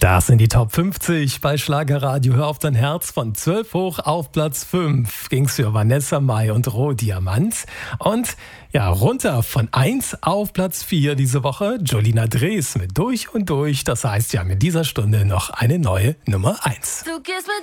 Das sind die Top 50 bei Schlagerradio. Hör auf dein Herz. Von 12 hoch auf Platz 5 ging's für Vanessa Mai und Rohdiamant. Und ja, runter von 1 auf Platz 4 diese Woche Jolina Drees mit Durch und Durch. Das heißt, wir haben in dieser Stunde noch eine neue Nummer 1. Du gehst mit